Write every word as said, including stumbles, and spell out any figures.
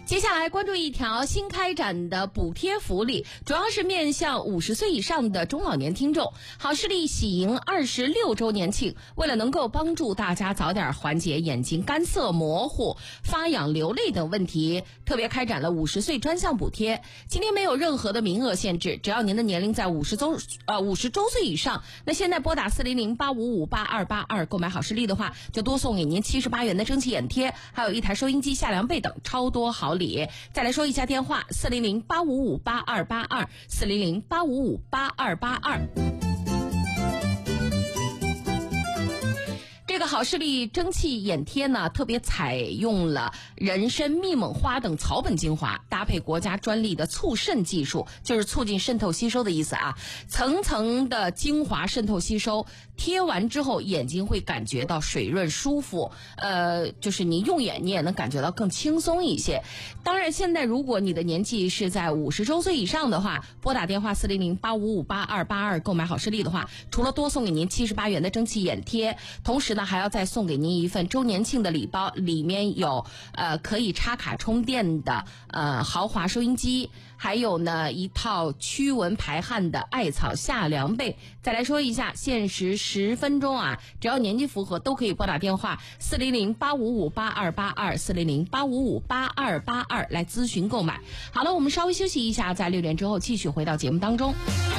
接下来关注一条新开展的补贴福利，主要是面向五十岁以上的中老年听众。好视力喜迎二十六周年庆，为了能够帮助大家早点缓解眼睛干涩模糊、发痒流泪等问题，特别开展了五十岁专项补贴。今天没有任何的名额限制，只要您的年龄在五十周呃五十周岁以上，那现在拨打四零零八五五八二八二购买好视力的话，就多送给您七十八元的蒸汽眼贴，还有一台收音机夏凉被等超多好礼。再来说一下电话：四零零八五五八二八二，四零零八五五八二八二。这个好视力蒸汽眼贴呢，特别采用了人参、蜜蒙花等草本精华，搭配国家专利的促渗技术，就是促进渗透吸收的意思啊。层层的精华渗透吸收，贴完之后眼睛会感觉到水润舒服，呃，就是你用眼你也能感觉到更轻松一些。当然，现在如果你的年纪是在五十周岁以上的话，拨打电话四零零八五五八二八二购买好视力的话，除了多送给您七十八元的蒸汽眼贴，同时呢还要再送给您一份周年庆的礼包，里面有呃可以插卡充电的呃豪华收音机，还有呢一套驱蚊排汗的艾草夏凉被。再来说一下，限时十分钟啊，只要年纪符合都可以拨打电话四零零八五五八二八二，四零零八五五八二八二来咨询购买。好了，我们稍微休息一下，在六点之后继续回到节目当中。